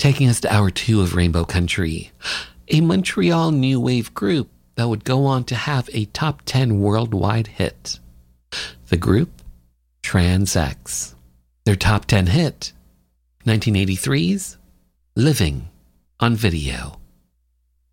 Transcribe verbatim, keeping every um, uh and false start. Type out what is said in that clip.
Taking us to hour two of Rainbow Country, a Montreal new wave group that would go on to have a top ten worldwide hit. The group, Trans-X. Their top ten hit, nineteen eighty-three's Living on Video.